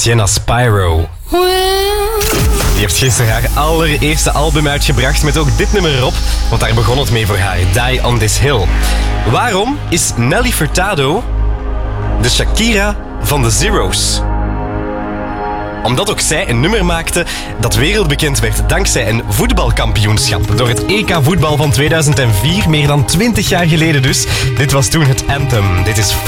Sienna Spyro. Die heeft gisteren haar allereerste album uitgebracht met ook dit nummer erop, want daar begon het mee voor haar, Die on This Hill. Waarom is Nelly Furtado de Shakira van de Zero's? Omdat ook zij een nummer maakte dat wereldbekend werd dankzij een voetbalkampioenschap door het EK voetbal van 2004, meer dan 20 jaar geleden dus. Dit was toen het anthem. Dit is